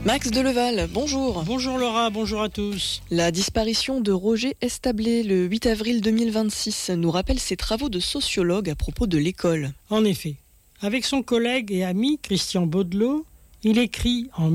Max Deleval, bonjour. Bonjour Laura, bonjour à tous. La disparition de Roger Establé le 8 avril 2026 nous rappelle ses travaux de sociologue à propos de l'école. En effet, avec son collègue et ami Christian Baudelot, il écrit en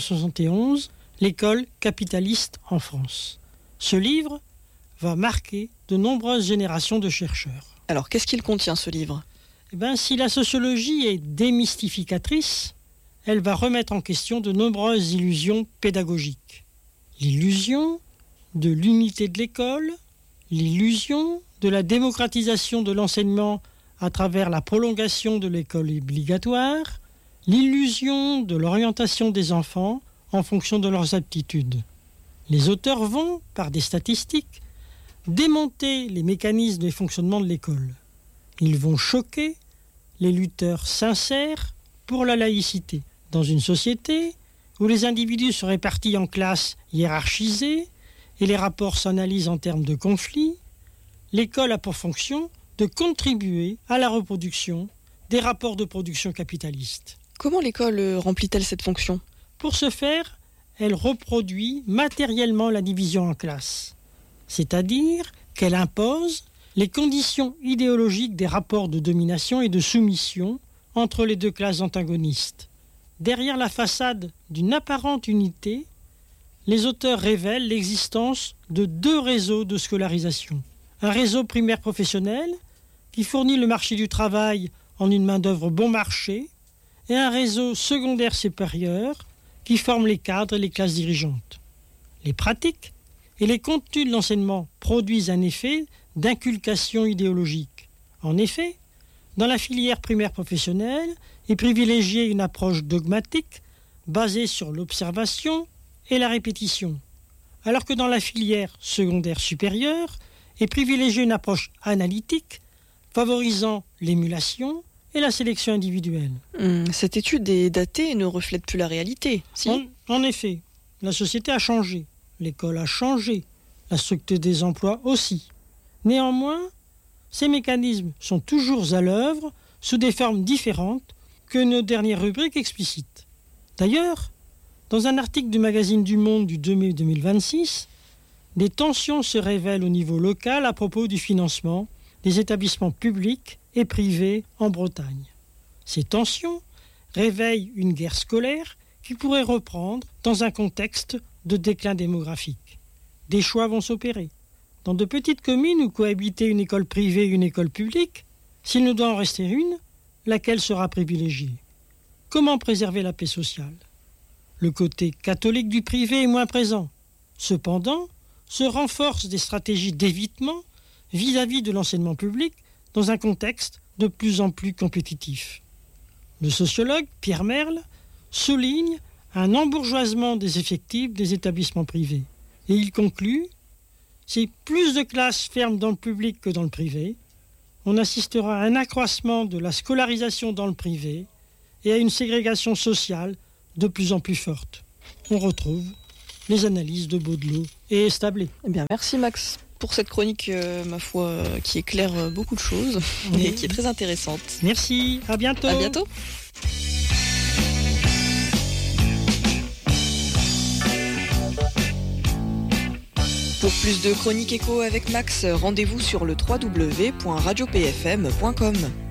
1971 « L'école capitaliste en France ». Ce livre va marquer de nombreuses générations de chercheurs. Alors, qu'est-ce qu'il contient ce livre ? Si la sociologie est démystificatrice, elle va remettre en question de nombreuses illusions pédagogiques. L'illusion de l'unité de l'école, l'illusion de la démocratisation de l'enseignement à travers la prolongation de l'école obligatoire, l'illusion de l'orientation des enfants en fonction de leurs aptitudes. Les auteurs vont, par des statistiques, démonter les mécanismes de fonctionnement de l'école. Ils vont choquer les lutteurs sincères pour la laïcité. Dans une société où les individus sont répartis en classes hiérarchisées et les rapports s'analysent en termes de conflits, l'école a pour fonction de contribuer à la reproduction des rapports de production capitalistes. Comment l'école remplit-elle cette fonction ? Pour ce faire, elle reproduit matériellement la division en classes, c'est-à-dire qu'elle impose les conditions idéologiques des rapports de domination et de soumission entre les deux classes antagonistes. Derrière la façade d'une apparente unité, les auteurs révèlent l'existence de deux réseaux de scolarisation. Un réseau primaire professionnel qui fournit le marché du travail en une main-d'œuvre bon marché et un réseau secondaire supérieur qui forme les cadres et les classes dirigeantes. Les pratiques et les contenus de l'enseignement produisent un effet d'inculcation idéologique. En effet, dans la filière primaire professionnelle est privilégiée une approche dogmatique basée sur l'observation et la répétition, alors que dans la filière secondaire supérieure est privilégiée une approche analytique favorisant l'émulation et la sélection individuelle. Cette étude est datée et ne reflète plus la réalité, si ? En effet, la société a changé, l'école a changé, la structure des emplois aussi. Néanmoins, ces mécanismes sont toujours à l'œuvre sous des formes différentes que nos dernières rubriques explicitent. D'ailleurs, dans un article du magazine du Monde du 2 mai 2026, des tensions se révèlent au niveau local à propos du financement des établissements publics et privés en Bretagne. Ces tensions réveillent une guerre scolaire qui pourrait reprendre dans un contexte de déclin démographique. Des choix vont s'opérer. Dans de petites communes où cohabiter une école privée et une école publique, s'il ne doit en rester une, laquelle sera privilégiée ? Comment préserver la paix sociale ? Le côté catholique du privé est moins présent. Cependant, se renforcent des stratégies d'évitement vis-à-vis de l'enseignement public dans un contexte de plus en plus compétitif. Le sociologue Pierre Merle souligne un embourgeoisement des effectifs des établissements privés. Et il conclut: si plus de classes ferment dans le public que dans le privé, on assistera à un accroissement de la scolarisation dans le privé et à une ségrégation sociale de plus en plus forte. On retrouve les analyses de Baudelot et Establé. Eh bien, merci Max pour cette chronique, ma foi, qui éclaire beaucoup de choses et qui est très intéressante. Merci, à bientôt. À bientôt. Pour plus de chroniques écho avec Max, rendez-vous sur le www.radiopfm.com.